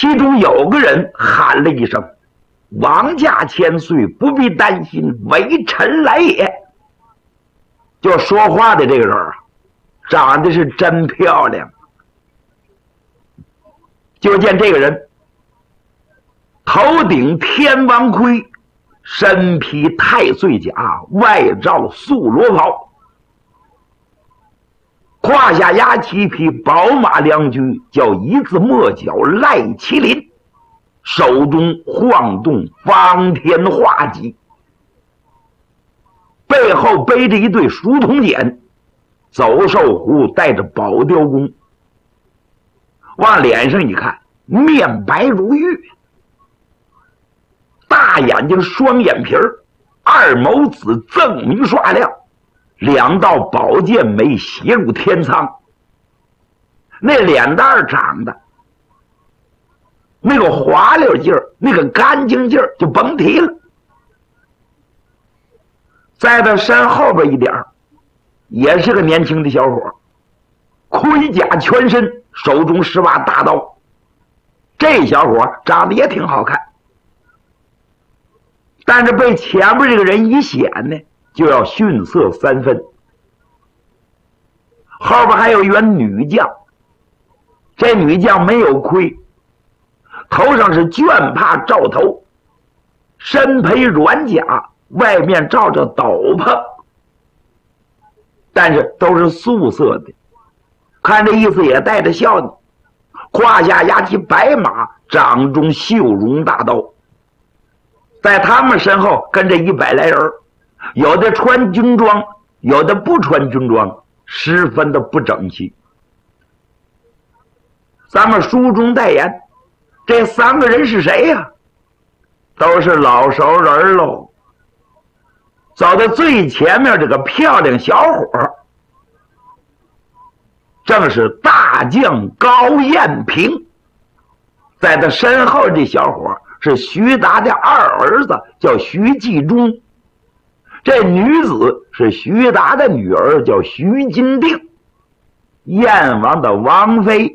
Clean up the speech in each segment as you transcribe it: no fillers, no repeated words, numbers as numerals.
其中有个人喊了一声：“王家千岁，不必担心，微臣来也。”就说话的这个人啊，长得是真漂亮。就见这个人头顶天王盔，身披太岁甲，外罩素罗袍，胯下压起一匹宝马良驹，叫一字末角赖麒麟，手中晃动方天画戟，背后背着一对书童锏，走兽胡带着宝雕弓，往脸上一看，面白如玉，大眼睛双眼皮儿，二眸子锃明刷亮，两道宝剑眉斜入天苍，那脸蛋长的那个滑溜劲儿，那个干净劲儿就甭提了。在他身后边一点也是个年轻的小伙，盔甲全身，手中10把大刀。这小伙长得也挺好看，但是被前面这个人一显呢，就要逊色3分。后边还有一员女将，这女将没有盔，头上是绢帕罩头，身披软甲，外面罩着斗篷，但是都是素色的，看这意思也带着笑呢。胯下压起白马，掌中绣绒大刀。在他们身后跟着100来人，有的穿军装，有的不穿军装，十分的不整齐。咱们书中代言，这3个人是谁呀？都是老熟人喽。走到最前面这个漂亮小伙，正是大将高彦平。在他身后这小伙是徐达的二儿子，叫徐继忠。这女子是徐达的女儿，叫徐金定，燕王的王妃。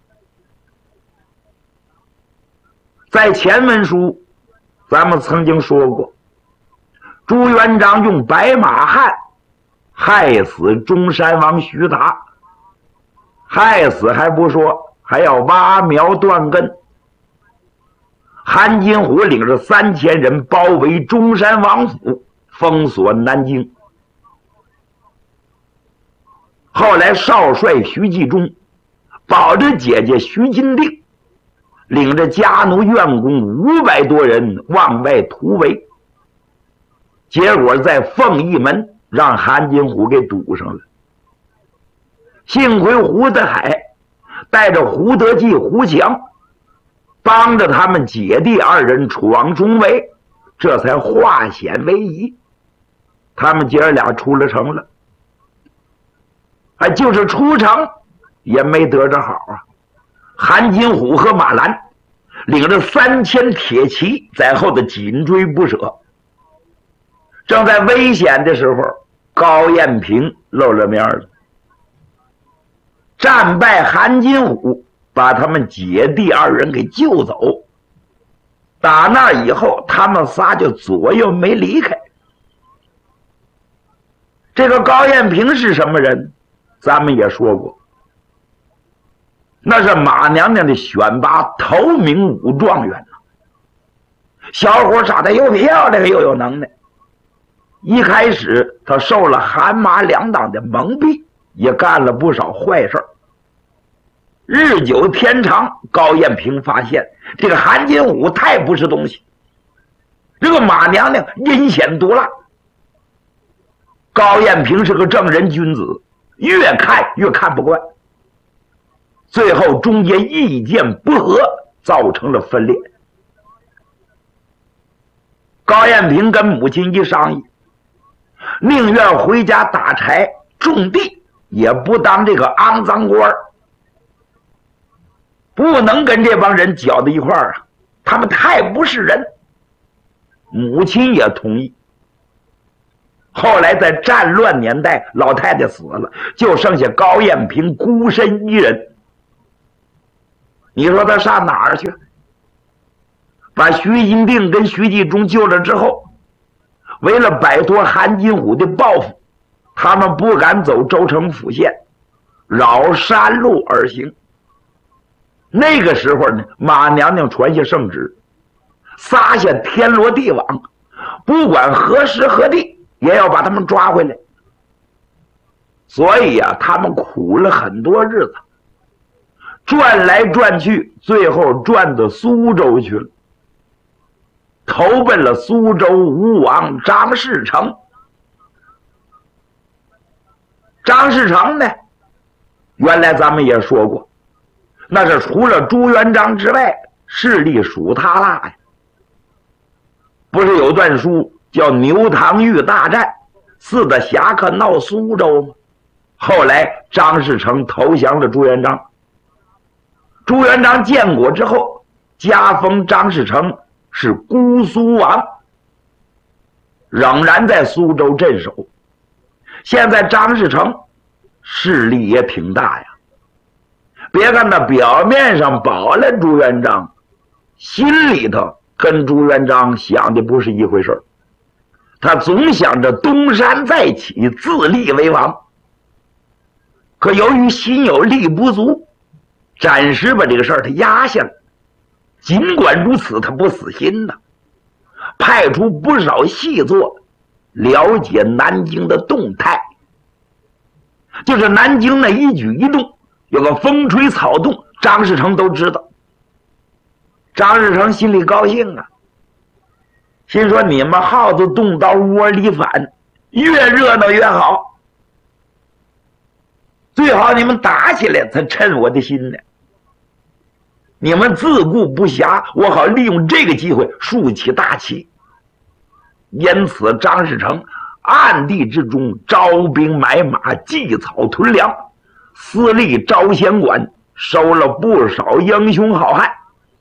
在前文书咱们曾经说过，朱元璋用白马汉害死中山王徐达，害死还不说，还要挖苗断根。韩金虎领着3000人包围中山王府，封锁南京。后来少帅徐继忠保着姐姐徐金定，领着家奴院工500多人往外突围，结果在凤翼门让韩金虎给堵上了。幸亏胡德海带着胡德济、胡强帮着他们姐弟2人闯重围，这才化险为夷，他们姐儿俩出了城了。就是出城也没得着好啊。韩金虎和马兰领着3000铁骑在后头紧追不舍。正在危险的时候，高彦平露了面了，战败韩金虎把他们姐弟2人给救走。打那以后，他们仨就左右没离开。这个高彦平是什么人？咱们也说过，那是马娘娘的选拔头名武状元呐。小伙长得又漂亮又有能耐。一开始他受了韩马2党的蒙蔽，也干了不少坏事。日久天长，高彦平发现这个韩金虎太不是东西，这个马娘娘阴险毒辣。高彦平是个正人君子，越看越看不惯，最后中间意见不合，造成了分裂。高彦平跟母亲一商议，宁愿回家打柴种地，也不当这个肮脏官，不能跟这帮人搅到一块儿啊，他们太不是人。母亲也同意。后来在战乱年代，老太太死了，就剩下高彦平孤身一人。你说他上哪儿去？ 把徐金定跟徐继忠救了之后，为了摆脱韩金虎的报复，他们不敢走州城府县，绕山路而行。那个时候呢，马娘娘传下圣旨，撒下天罗地网，不管何时何地也要把他们抓回来。所以啊，他们苦了很多日子，转来转去，最后转到苏州去了，投奔了苏州吴王张士诚。张士诚呢，原来咱们也说过，那是除了朱元璋之外势力属他大呀。不是有段书叫牛塘峪大战，四大侠客闹苏州吗？后来张士诚投降了朱元璋，朱元璋建国之后，加封张士诚是姑苏王，仍然在苏州镇守。现在张士诚势力也挺大呀，别看他表面上保了朱元璋，心里头跟朱元璋想的不是一回事，他总想着东山再起，自立为王。可由于心有力不足，暂时把这个事儿他压下了。尽管如此，他不死心呐，派出不少细作了解南京的动态，就是南京那一举一动，有个风吹草动，张士诚都知道。张士诚心里高兴啊，心说你们耗子动到窝里反，越热闹越好，最好你们打起来才趁我的心呢。你们自顾不暇，我好利用这个机会竖起大旗。因此张士诚暗地之中招兵买马，祭草屯粮，私立招贤馆，收了不少英雄好汉。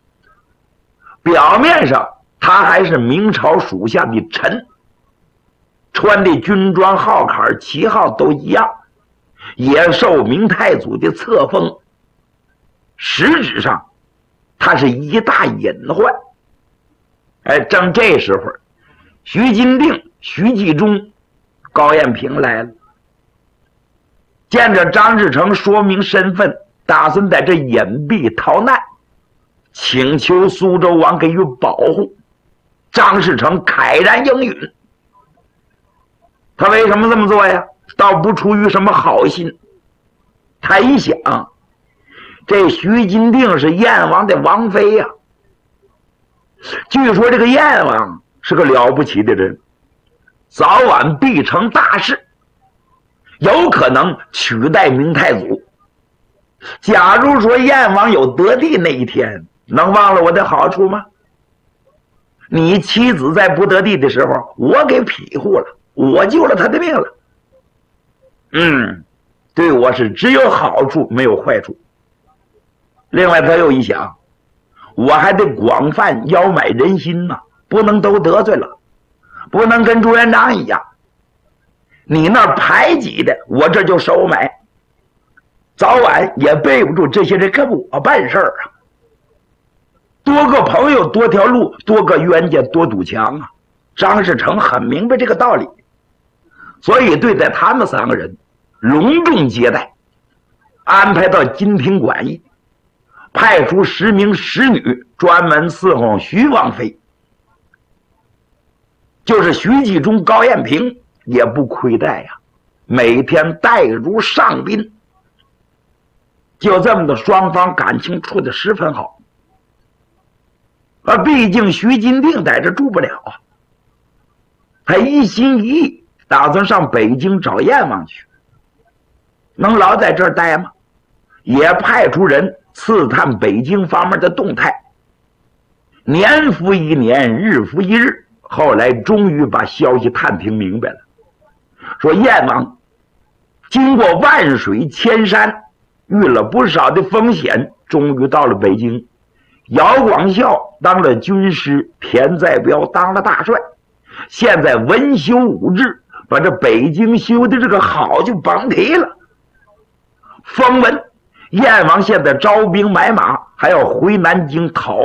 表面上他还是明朝属下的臣，穿的军装号坎旗号都一样，也受明太祖的册封，实质上他是一大隐患。正这时候，徐金定、徐继忠、高彦平来了，见着张士诚说明身份，打算在这隐蔽逃难，请求苏州王给予保护。张士诚慨然应允。他为什么这么做呀？倒不出于什么好心，他一想，这徐金定是燕王的王妃呀，据说这个燕王是个了不起的人，早晚必成大事，有可能取代明太祖。假如说燕王有得地那一天，能忘了我的好处吗？你妻子在不得地的时候，我给庇护了，我救了他的命了。对我是只有好处没有坏处。另外他又一想，我还得广泛邀买人心嘛，不能都得罪了，不能跟朱元璋一样，你那排挤的我这就收买，早晚也背不住这些人跟我办事啊。多个朋友多条路，多个冤家多堵墙啊。张士诚很明白这个道理，所以对待他们三个人隆重接待，安排到金庭馆驿，派出10名使女专门伺候徐王妃。就是徐继忠、高彦平也不亏待呀，每天待如上宾。就这么的，双方感情处得十分好。毕竟徐金定在这住不了啊，他一心一意打算上北京找燕王去，能老在这儿待吗？也派出人刺探北京方面的动态，年复一年，日复一日，后来终于把消息探听明白了，说燕王经过万水千山，遇了不少的风险，终于到了北京。姚广孝当了军师，田再彪当了大帅，现在文修武治，把这北京修的这个好就甭提了。风闻燕王现在招兵买马，还要回南京讨